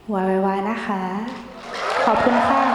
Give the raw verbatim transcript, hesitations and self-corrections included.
ไวๆๆนะคะขอบคุณค่ะ